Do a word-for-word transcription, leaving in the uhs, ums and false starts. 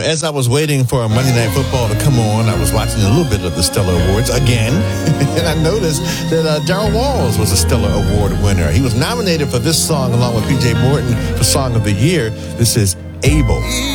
as I was waiting for Monday Night Football to come on, I was watching a little bit of the Stellar Awards again, and I noticed that uh, Darryl Walls was a Stellar Award winner. He was nominated for this song along with P J Morton for Song of the Year. This is Able.